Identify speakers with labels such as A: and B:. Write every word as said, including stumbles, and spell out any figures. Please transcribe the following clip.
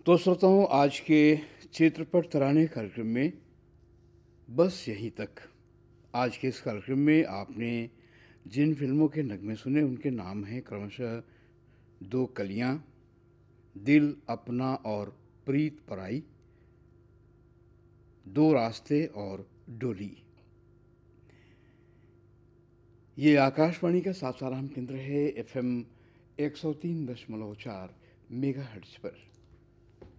A: तो श्रोताओं, आज के चित्रपट तराने कार्यक्रम में बस यहीं तक। आज के इस कार्यक्रम में आपने जिन फिल्मों के नगमे सुने उनके नाम हैं क्रमशः दो कलियां, दिल अपना और प्रीत पराई, दो रास्ते और डोली। ये आकाशवाणी का सासाराम केंद्र है, एफ एम एक सौ तीन दशमलव चार मेगा हर्ट्ज पर।